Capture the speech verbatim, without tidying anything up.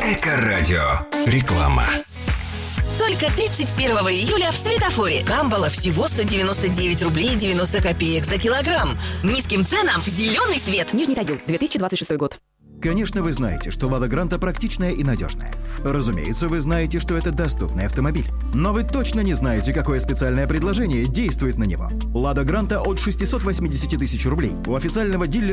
Эко-радио. Реклама. Только тридцать первого июля в Светофоре. Камбала всего сто девяносто девять рублей девяносто копеек за килограмм. Низким ценам зеленый свет. Нижний Тагил, две тысячи двадцать шестой год. Конечно, вы знаете, что «Лада Гранта» практичная и надежная. Разумеется, вы знаете, что это доступный автомобиль. Но вы точно не знаете, какое специальное предложение действует на него. «Лада Гранта» от шестисот восьмидесяти тысяч рублей у официального дилера